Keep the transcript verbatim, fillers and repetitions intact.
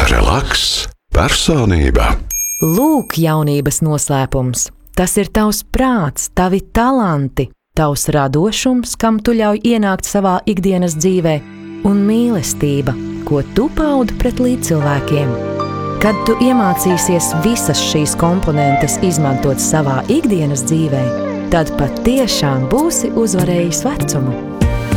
Relaks, personība. Lūk, jaunības noslēpums. Tas ir tavs prāts, tavi talanti, tavs radošums, kam tu ļauj ienākt savā ikdienas dzīvē, un mīlestība, ko tu paudi pret līdzcilvēkiem. Kad tu iemācīsies visas šīs komponentes izmantot savā ikdienas dzīvē, tad patiešām būsi uzvarējis vecumu.